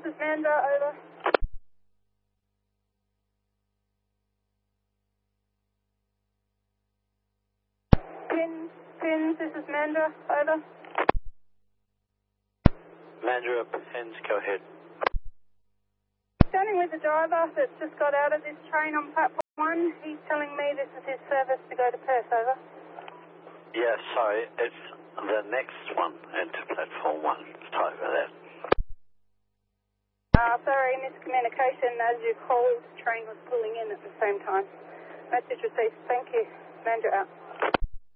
this is Mandra, over. Pins, this is Mandra, over. Mandra, Pins, go ahead. Standing with the driver that's just got out of this train on platform 1. He's telling me this is his service to go to Perth, over. Yeah, sorry, it's the next one into platform 1. Sorry about that. Sorry, miscommunication. As you called, the train was pulling in at the same time. Message received. Thank you. Mandra out.